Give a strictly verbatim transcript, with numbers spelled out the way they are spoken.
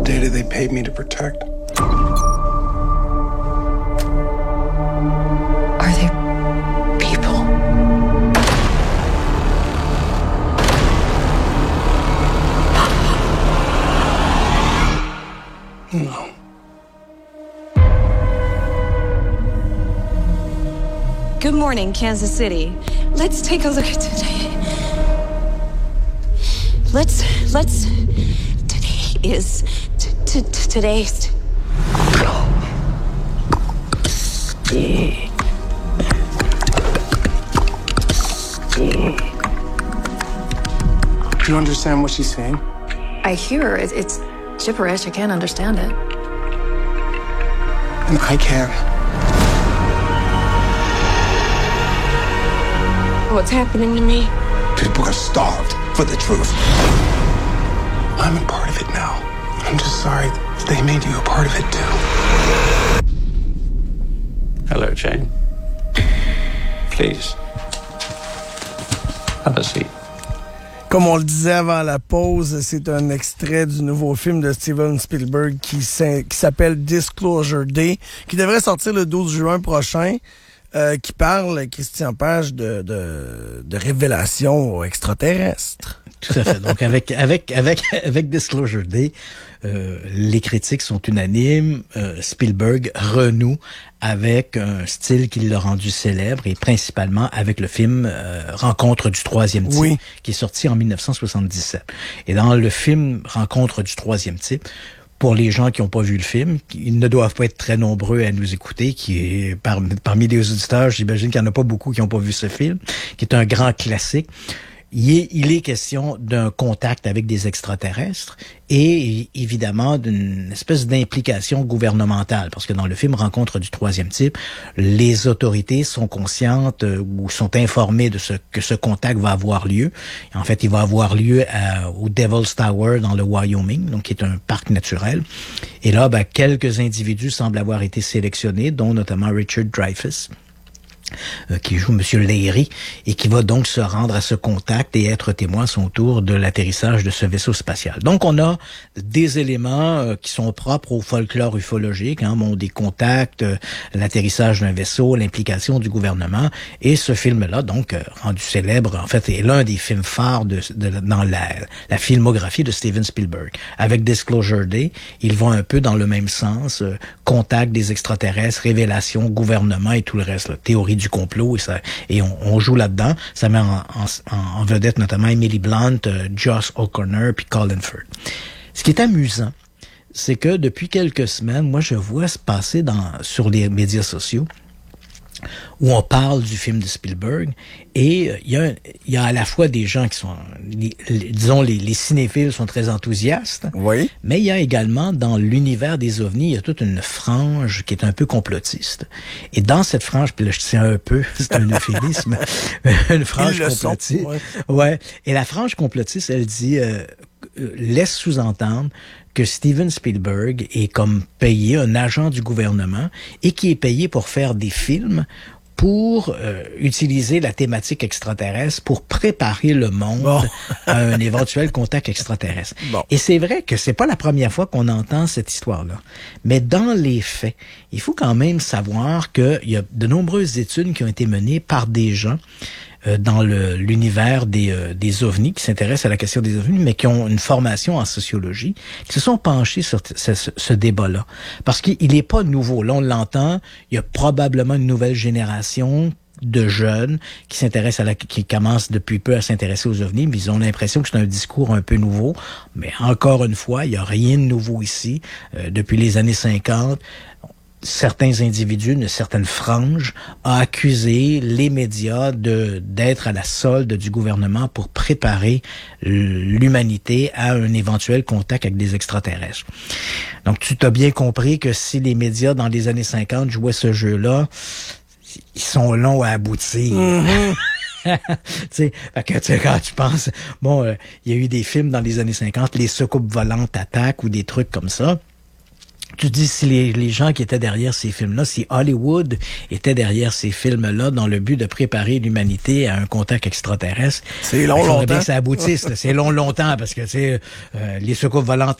data they paid me to protect. Are they people? No. Good morning, Kansas City. Let's take a look at today. Let's, let's, today is, t- t- t- today's. Do you understand what she's saying? I hear it. It's gibberish. I can't understand it. And I can. What's happening to me? People are starved for the truth. I'm a part of it now. I'm just sorry that they made you a part of it too. Hello, Jane. Please. Have a seat. Comme on le disait avant la pause, c'est un extrait du nouveau film de Steven Spielberg qui, qui s'appelle Disclosure Day, qui devrait sortir le douze juin prochain, euh, qui parle, Christian Page, de, de, de révélations extraterrestres. Tout à fait. Donc, avec, avec, avec, avec Disclosure Day, euh, les critiques sont unanimes. Euh, Spielberg renoue avec un style qui l'a rendu célèbre et principalement avec le film euh, Rencontre du troisième type, oui, qui est sorti en dix-neuf cent soixante-dix-sept. Et dans le film Rencontre du troisième type, pour les gens qui n'ont pas vu le film, ils ne doivent pas être très nombreux à nous écouter, qui est par, parmi les auditeurs, j'imagine qu'il n'y en a pas beaucoup qui n'ont pas vu ce film, qui est un grand classique. Il est, il est question d'un contact avec des extraterrestres et évidemment d'une espèce d'implication gouvernementale, parce que dans le film Rencontre du troisième type, les autorités sont conscientes euh, ou sont informées de ce que ce contact va avoir lieu. En fait, il va avoir lieu à, au Devil's Tower dans le Wyoming, donc qui est un parc naturel. Et là, ben, quelques individus semblent avoir été sélectionnés, dont notamment Richard Dreyfuss, Euh, qui joue Monsieur Leary et qui va donc se rendre à ce contact et être témoin à son tour de l'atterrissage de ce vaisseau spatial. Donc on a des éléments euh, qui sont propres au folklore ufologique, hein, bon, des contacts, euh, l'atterrissage d'un vaisseau, l'implication du gouvernement, et ce film-là, donc euh, rendu célèbre, en fait, est l'un des films phares de, de, dans la, la filmographie de Steven Spielberg. Avec Disclosure Day, il va un peu dans le même sens, euh, contact des extraterrestres, révélation, gouvernement et tout le reste, là, théorie du complot, et, ça, et on, on joue là-dedans. Ça met en, en, en vedette notamment Emily Blunt, euh, Josh O'Connor puis Colin Firth. Ce qui est amusant, c'est que depuis quelques semaines, moi je vois se passer dans, sur les médias sociaux où on parle du film de Spielberg, et il euh, y, a, y a à la fois des gens qui sont, les, les, disons, les, les cinéphiles sont très enthousiastes, oui, mais il y a également, dans l'univers des ovnis, il y a toute une frange qui est un peu complotiste. Et dans cette frange, puis là je tiens un peu, c'est un euphémisme, une frange complotiste. Sont, ouais. ouais. Et la frange complotiste, elle dit, euh, laisse sous-entendre que Steven Spielberg est comme payé, un agent du gouvernement, et qui est payé pour faire des films pour euh, utiliser la thématique extraterrestre pour préparer le monde bon. à un éventuel contact extraterrestre. Bon. Et c'est vrai que c'est pas la première fois qu'on entend cette histoire-là. Mais dans les faits, il faut quand même savoir qu'il y a de nombreuses études qui ont été menées par des gens Euh, dans le, l'univers des, euh, des ovnis, qui s'intéressent à la question des ovnis, mais qui ont une formation en sociologie, qui se sont penchés sur t- ce, ce, ce débat-là. Parce qu'il n'est pas nouveau. Là, on l'entend, il y a probablement une nouvelle génération de jeunes qui s'intéressent à la, qui commencent depuis peu à s'intéresser aux ovnis, mais ils ont l'impression que c'est un discours un peu nouveau. Mais encore une fois, il n'y a rien de nouveau ici. Euh, depuis les années cinquante, certains individus, une certaine frange, a accusé les médias de d'être à la solde du gouvernement pour préparer l'humanité à un éventuel contact avec des extraterrestres. Donc, tu t'as bien compris que si les médias, dans les années cinquante, jouaient ce jeu-là, ils sont longs à aboutir. Mm-hmm. tu sais, que, tu sais, quand tu penses, bon, il euh, y a eu des films dans les années cinquante, les soucoupes volantes attaquent ou des trucs comme ça. Tu dis, si les, les gens qui étaient derrière ces films-là, si Hollywood était derrière ces films-là dans le but de préparer l'humanité à un contact extraterrestre, c'est long, il faudrait longtemps. bien que ça aboutisse. C'est long, longtemps, parce que, tu sais, euh, les secours volants